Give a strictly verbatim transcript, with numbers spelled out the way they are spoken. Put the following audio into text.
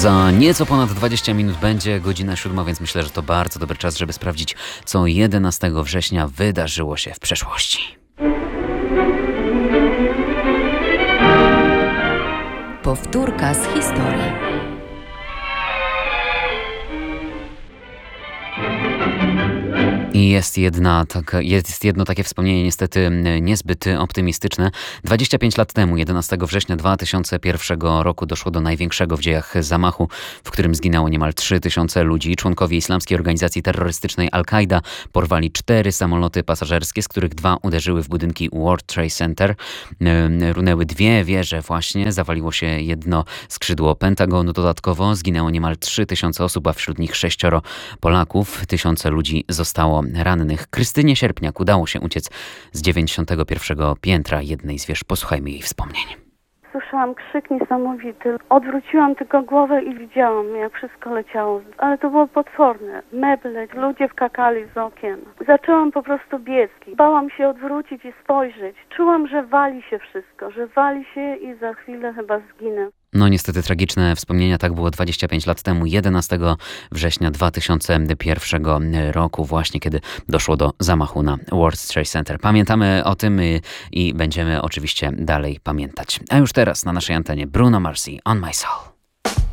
Za nieco ponad dwadzieścia minut będzie godzina siódma, więc myślę, że to bardzo dobry czas, żeby sprawdzić, co jedenastego września wydarzyło się w przeszłości. Powtórka z historii. I jest, jedna, taka, jest jedno takie wspomnienie niestety niezbyt optymistyczne. dwadzieścia pięć lat temu, jedenastego września dwa tysiące pierwszego roku, doszło do największego w dziejach zamachu, w którym zginęło niemal trzy tysiące ludzi. Członkowie islamskiej organizacji terrorystycznej Al-Kaida porwali cztery samoloty pasażerskie, z których dwa uderzyły w budynki World Trade Center. Runęły dwie wieże właśnie, zawaliło się jedno skrzydło Pentagonu dodatkowo. Zginęło niemal trzy tysiące osób, a wśród nich sześcioro Polaków. Tysiące ludzi zostało rannych. Krystynie Sierpniak udało się uciec z dziewięćdziesiątego pierwszego piętra jednej z wież. Posłuchajmy jej wspomnień. Słyszałam krzyk niesamowity. Odwróciłam tylko głowę i widziałam, jak wszystko leciało. Ale to było potworne. Meble, ludzie wkakali z okien. Zaczęłam po prostu biec. Bałam się odwrócić i spojrzeć. Czułam, że wali się wszystko, że wali się i za chwilę chyba zginę. No niestety tragiczne wspomnienia, tak było dwadzieścia pięć lat temu, jedenastego września dwa tysiące pierwszego roku, właśnie kiedy doszło do zamachu na World Trade Center. Pamiętamy o tym i będziemy oczywiście dalej pamiętać. A już teraz na naszej antenie Bruno Mars, On My Soul.